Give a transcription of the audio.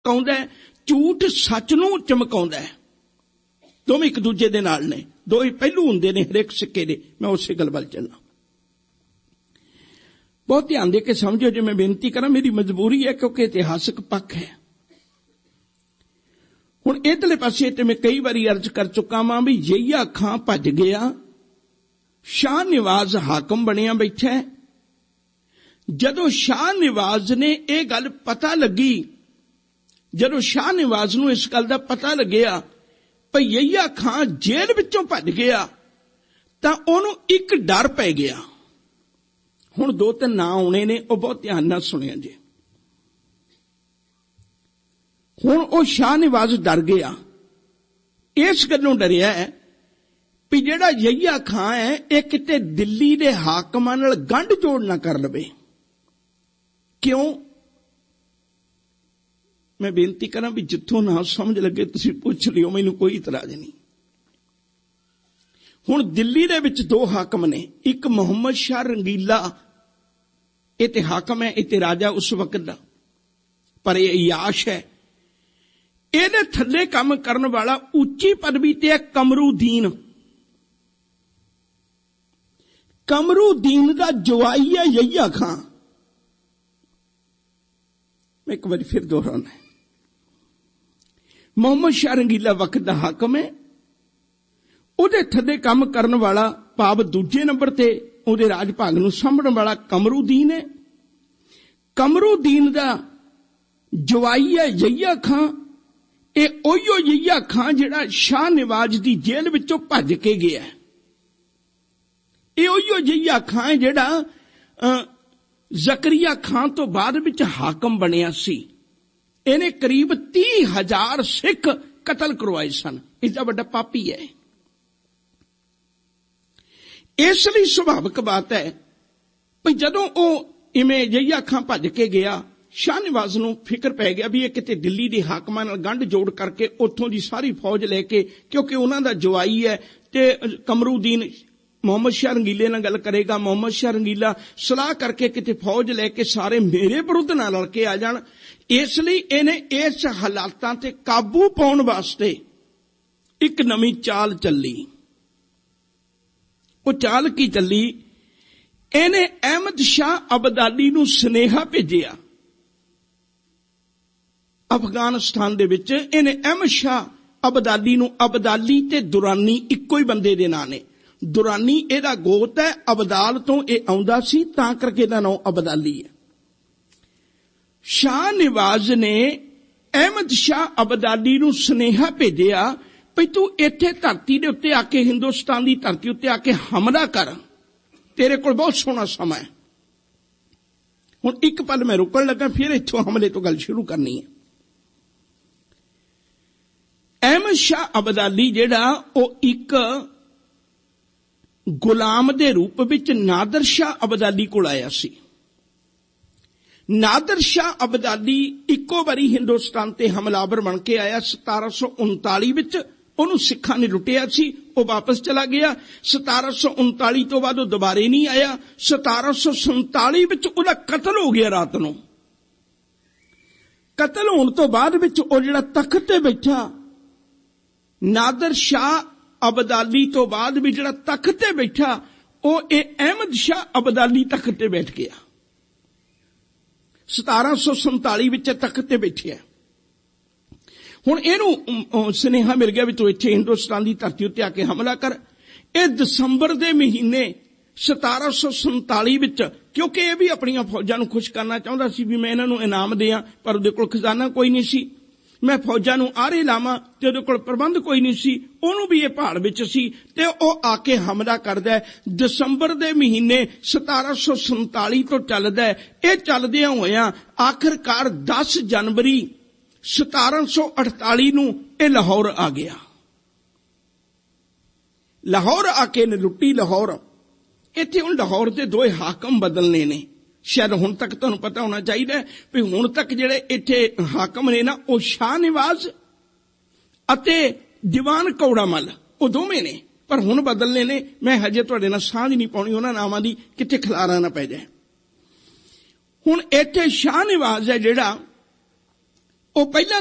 ਚਮਕਾਉਂਦਾ ਹੈ, ਝੂਠ ਸੱਚ ਨੂੰ ਚਮਕਾਉਂਦਾ ਹੈ। ਦੋਵੇਂ ਇੱਕ ਦੂਜੇ ਦੇ ਨਾਲ ਨੇ, ਦੋ ਹੀ ਪਹਿਲੂ ਹੁੰਦੇ ਨੇ ਹਰੇਕ ਸਿੱਕੇ ਦੇ। ਮੈਂ ਉਸੇ ਗੱਲ ਵੱਲ ਚੱਲਾਂ। ਬਹੁਤ ਧਿਆਨ ਦੇ ਕੇ ਸਮਝੋ ਜੇ ਮੈਂ ਬੇਨਤੀ ਕਰਾਂ, ਮੇਰੀ ਮਜਬੂਰੀ ਹੈ ਕਿਉਂਕਿ ਇਤਿਹਾਸਕ ਪੱਖ ਹੈ। ਹੁਣ ਇਧਰਲੇ ਪਾਸੇ ਤੇ ਮੈਂ ਕਈ ਵਾਰੀ ਅਰਜ਼ ਕਰ ਚੁੱਕਾ ਵਾਂ ਵੀ ਯਹੀਆ ਖਾਂ ਭੱਜ ਗਿਆ, ਸ਼ਾਹ ਨਿਵਾਜ਼ ਹਾਕਮ ਬਣਿਆ ਬੈਠਾ ਹੈ। ਜਦੋਂ ਸ਼ਾਹ ਨਿਵਾਜ਼ ਨੇ ਇਹ ਗੱਲ ਪਤਾ ਲੱਗੀ, ਜਦੋਂ ਸ਼ਾਹ ਨਿਵਾਜ਼ ਨੂੰ ਇਸ ਗੱਲ ਦਾ ਪਤਾ ਲੱਗਿਆ ਭਈ ਯਹੀਆ ਖਾਂ ਜੇਲ੍ਹ ਵਿੱਚੋਂ ਭੱਜ ਗਿਆ, ਤਾਂ ਉਹਨੂੰ ਇੱਕ ਡਰ ਪੈ ਗਿਆ। ਹੁਣ ਦੋ ਤਿੰਨ ਨਾਂ ਆਉਣੇ ਨੇ, ਉਹ ਬਹੁਤ ਧਿਆਨ ਨਾਲ ਸੁਣਿਆ ਜੇ। ਹੁਣ ਉਹ ਸ਼ਾਹ ਨਿਵਾਜ਼ ਡਰ ਗਿਆ, ਇਸ ਗੱਲੋਂ ਡਰਿਆ ਹੈ ਵੀ ਜਿਹੜਾ ਯਹੀਆ ਖਾਂ ਹੈ ਇਹ ਕਿਤੇ ਦਿੱਲੀ ਦੇ ਹਾਕਮਾਂ ਨਾਲ ਗੰਢ ਜੋੜ ਨਾ ਕਰ ਲਵੇ। ਕਿਉਂ? ਮੈਂ ਬੇਨਤੀ ਕਰਾਂ ਵੀ ਜਿੱਥੋਂ ਨਾ ਸਮਝ ਲੱਗੇ ਤੁਸੀਂ ਪੁੱਛ ਲਿਓ, ਮੈਨੂੰ ਕੋਈ ਇਤਰਾਜ਼ ਨਹੀਂ। ਹੁਣ ਦਿੱਲੀ ਦੇ ਵਿੱਚ ਦੋ ਹਾਕਮ ਨੇ, ਇੱਕ ਮੁਹੰਮਦ ਸ਼ਾਹ ਰੰਗੀਲਾ, ਇਹ ਤੇ ਹਾਕਮ ਹੈ, ਇਹ ਤੇ ਰਾਜਾ ਉਸ ਵਕਤ ਦਾ, ਪਰ ਇਹ ਅਯਾਸ਼ ਹੈ। ਇਹਦੇ ਥੱਲੇ ਕੰਮ ਕਰਨ ਵਾਲਾ ਉੱਚੀ ਪਦਵੀ ਤੇ ਹੈ ਕਮਰੂਦੀਨ। ਕਮਰੂਦੀਨ ਦਾ ਜਵਾਈ ਹੈ ਯਹੀਆ ਖਾਂ। ਮੈਂ ਇੱਕ ਵਾਰੀ ਫਿਰ ਦੁਹਰਾਉਣਾ ਹੈ, ਮੁਹੰਮਦ ਸ਼ਾਹ ਰੰਗੀਲਾ ਵਕਤ ਦਾ ਹਾਕਮ ਹੈ, ਉਹਦੇ ਥੱਲੇ ਕੰਮ ਕਰਨ ਵਾਲਾ ਭਾਵ ਦੂਜੇ ਨੰਬਰ ਤੇ ਉਹਦੇ ਰਾਜ ਭਾਗ ਨੂੰ ਸਾਂਭਣ ਵਾਲਾ ਕਮਰੂਦੀਨ ਹੈ। ਕਮਰੂਦੀਨ ਦਾ ਜਵਾਈ ਹੈ ਯਹੀਆ ਖਾਂ। ਇਹ ਉਹੀਓ ਯਹੀਆ ਖਾਂ ਜਿਹੜਾ ਸ਼ਾਹ ਨਿਵਾਜ਼ ਦੀ ਜੇਲ੍ਹ ਵਿੱਚੋਂ ਭੱਜ ਕੇ ਗਿਆ। ਇਹ ਉਹੀਓ ਯਹੀਆ ਖਾਂ ਜਿਹੜਾ ਜ਼ਕਰੀਆ ਖਾਂ ਤੋਂ ਬਾਅਦ ਵਿੱਚ ਹਾਕਮ ਬਣਿਆ ਸੀ। ਇਹਨੇ ਕਰੀਬ 30,000 ਸਿੱਖ ਕਤਲ ਕਰਵਾਏ ਸਨ। ਇਸਦਾ ਵੱਡਾ ਪਾਪੀ ਹੈ। ਇਸ ਲਈ ਸੁਭਾਵਿਕ ਬਾਤ ਹੈ ਵੀ ਜਦੋਂ ਉਹ ਇਵੇਂ ਯਹੀਆ ਖਾਂ ਭੱਜ ਕੇ ਗਿਆ, ਸ਼ਾਹ ਨਿਵਾਜ਼ ਨੂੰ ਫਿਕਰ ਪੈ ਗਿਆ ਵੀ ਇਹ ਕਿਤੇ ਦਿੱਲੀ ਦੇ ਹਾਕਮਾਂ ਨਾਲ ਗੰਢ ਜੋੜ ਕਰਕੇ ਉੱਥੋਂ ਦੀ ਸਾਰੀ ਫੌਜ ਲੈ ਕੇ, ਕਿਉਂਕਿ ਉਹਨਾਂ ਦਾ ਜਵਾਈ ਹੈ ਤੇ ਕਮਰੂਦੀਨ ਮੁਹੰਮਦ ਸ਼ਾਹ ਰੰਗੀਲੇ ਨਾਲ ਗੱਲ ਕਰੇਗਾ, ਮੁਹੰਮਦ ਸ਼ਾਹ ਰੰਗੀਲਾ ਸਲਾਹ ਕਰਕੇ ਕਿਤੇ ਫੌਜ ਲੈ ਕੇ ਸਾਰੇ ਮੇਰੇ ਵਿਰੁੱਧ ਨਾਲ ਲੜ ਕੇ ਆ ਜਾਣ। ਇਸ ਲਈ ਇਹਨੇ ਇਸ ਹਾਲਾਤਾਂ ਤੇ ਕਾਬੂ ਪਾਉਣ ਵਾਸਤੇ ਇੱਕ ਨਵੀਂ ਚਾਲ ਚੱਲੀ। ਉਹ ਚਾਲ ਕੀ ਚੱਲੀ? ਇਹਨੇ ਅਹਿਮਦ ਸ਼ਾਹ ਅਬਦਾਲੀ ਨੂੰ ਸੁਨੇਹਾ ਭੇਜਿਆ। ਅਫਗਾਨਿਸਤਾਨ ਦੇ ਵਿੱਚ ਇਹਨੇ ਅਹਿਮਦ ਸ਼ਾਹ ਅਬਦਾਲੀ ਨੂੰ, ਅਬਦਾਲੀ ਤੇ ਦੁਰਾਨੀ ਇੱਕੋ ਹੀ ਬੰਦੇ ਦੇ ਨਾਂ ਨੇ। ਦੁਰਾਨੀ ਇਹਦਾ ਗੋਤ ਹੈ, ਅਬਦਾਲ ਤੋਂ ਇਹ ਆਉਂਦਾ ਸੀ, ਤਾਂ ਕਰਕੇ ਇਹਦਾ ਨਾਮ ਅਬਦਾਲੀ ਹੈ। ਸ਼ਾਹ ਨਿਵਾਜ਼ ਨੇ ਅਹਿਮਦ ਸ਼ਾਹ ਅਬਦਾਲੀ ਨੂੰ ਸੁਨੇਹਾ ਭੇਜਿਆ ਵੀ ਤੂੰ ਇੱਥੇ ਧਰਤੀ ਦੇ ਉੱਤੇ ਆ ਕੇ, ਹਿੰਦੁਸਤਾਨ ਦੀ ਧਰਤੀ ਉੱਤੇ ਆ ਕੇ ਹਮਲਾ ਕਰ, ਤੇਰੇ ਕੋਲ ਬਹੁਤ ਸੋਹਣਾ ਸਮਾਂ ਹੈ। ਹੁਣ ਇੱਕ ਪਲ ਮੈਂ ਰੁਕਣ ਲੱਗਾ, ਫਿਰ ਇੱਥੋਂ ਹਮਲੇ ਤੋਂ ਗੱਲ ਸ਼ੁਰੂ ਕਰਨੀ ਹੈ। ਅਹਿਮਦ ਸ਼ਾਹ ਅਬਦਾਲੀ ਜਿਹੜਾ ਉਹ ਇੱਕ ਗੁਲਾਮ ਦੇ ਰੂਪ ਵਿੱਚ ਨਾਦਰ ਸ਼ਾਹ ਅਬਦਾਲੀ ਕੋਲ ਆਇਆ ਸੀ। ਨਾਦਰ ਸ਼ਾਹ ਅਬਦਾਲੀ ਇੱਕੋ ਵਾਰੀ ਹਿੰਦੁਸਤਾਨ ਤੇ ਹਮਲਾਵਰ ਬਣ ਕੇ ਆਇਆ। 1739 ਵਿੱਚ ਉਹਨੂੰ ਸਿੱਖਾਂ ਨੇ ਲੁੱਟਿਆ ਸੀ, ਉਹ ਵਾਪਸ ਚਲਾ ਗਿਆ। 1739 ਤੋਂ ਬਾਅਦ ਉਹ ਦੁਬਾਰੇ ਨਹੀਂ ਆਇਆ। 1747 ਵਿੱਚ ਉਹਦਾ ਕਤਲ ਹੋ ਗਿਆ ਰਾਤ ਨੂੰ। ਕਤਲ ਹੋਣ ਤੋਂ ਬਾਅਦ ਵਿੱਚ ਉਹ ਜਿਹੜਾ ਤਖਤ ਤੇ ਬੈਠਾ, ਨਾਦਰ ਸ਼ਾਹ ਅਬਦਾਲੀ ਤੋਂ ਬਾਅਦ ਵੀ ਜਿਹੜਾ ਤਖਤ ਤੇ ਬੈਠਾ, ਉਹ ਇਹ ਅਹਿਮਦ ਸ਼ਾਹ ਅਬਦਾਲੀ ਤਖਤ ਤੇ ਬੈਠ ਗਿਆ। 1747 ਵਿੱਚ ਤਖਤ ਤੇ ਬੈਠਿਆ। ਹੁਣ ਇਹਨੂੰ ਸੁਨੇਹਾ ਮਿਲ ਗਿਆ ਵੀ ਤੂੰ ਇੱਥੇ ਹਿੰਦੁਸਤਾਨ ਦੀ ਧਰਤੀ ਉੱਤੇ ਆ ਕੇ ਹਮਲਾ ਕਰ। ਇਹ ਦਸੰਬਰ ਦੇ ਮਹੀਨੇ 1747 ਵਿੱਚ, ਕਿਉਂਕਿ ਇਹ ਵੀ ਆਪਣੀਆਂ ਫੌਜਾਂ ਨੂੰ ਖੁਸ਼ ਕਰਨਾ ਚਾਹੁੰਦਾ ਸੀ ਵੀ ਮੈਂ ਇਹਨਾਂ ਨੂੰ ਇਨਾਮ ਦਿਆਂ, ਪਰ ਉਹਦੇ ਕੋਲ ਖਜ਼ਾਨਾ ਕੋਈ ਨਹੀਂ ਸੀ। ਮੈਂ ਫੌਜਾਂ ਨੂੰ ਆਰੇ ਲਾਵਾਂ ਤੇ ਉਹਦੇ ਕੋਲ ਪ੍ਰਬੰਧ ਕੋਈ ਨਹੀਂ ਸੀ। ਉਹਨੂੰ ਵੀ ਇਹ ਪਹਾੜ ਵਿੱਚ ਸੀ ਤੇ ਉਹ ਆ ਕੇ ਹਮਲਾ ਕਰਦਾ ਹੈ। ਦਸੰਬਰ ਦੇ ਮਹੀਨੇ 1747 ਤੋਂ ਚੱਲਦਾ ਹੈ। ਇਹ ਚੱਲਦਿਆਂ ਹੋਇਆਂ ਆਖਿਰਕਾਰ 10 ਜਨਵਰੀ 1748 ਨੂੰ ਇਹ ਲਾਹੌਰ ਆ ਗਿਆ। ਲਾਹੌਰ ਆ ਕੇ ਨੇ ਲੁੱਟੀ ਲਾਹੌਰ। ਇੱਥੇ ਹੁਣ ਲਾਹੌਰ ਦੇ ਦੋਏ ਹਾਕਮ ਬਦਲਨੇ ਨੇ। ਸ਼ਾਇਦ ਹੁਣ ਤੱਕ ਤੁਹਾਨੂੰ ਪਤਾ ਹੋਣਾ ਚਾਹੀਦਾ ਵੀ ਹੁਣ ਤੱਕ ਜਿਹੜੇ ਇੱਥੇ ਹਾਕਮ ਨੇ ਨਾ, ਉਹ ਸ਼ਾਹ ਨਿਵਾਜ਼ ਅਤੇ ਦੀਵਾਨ ਕੌੜਾ ਮੱਲ, ਉਹ ਦੋਵੇਂ ਨੇ, ਪਰ ਹੁਣ ਬਦਲਨੇ ਨੇ। ਮੈਂ ਹਜੇ ਤੁਹਾਡੇ ਨਾਲ ਸਾਂਝ ਨਹੀਂ ਪਾਉਣੀ ਉਹਨਾਂ ਨਾਮਾਂ ਦੀ, ਕਿਤੇ ਖਿਲਾਰਾ ਨਾ ਪੈ ਜਾਏ। ਹੁਣ ਇੱਥੇ ਸ਼ਾਹ ਨਿਵਾਜ਼ ਹੈ ਜਿਹੜਾ, ਉਹ ਪਹਿਲਾਂ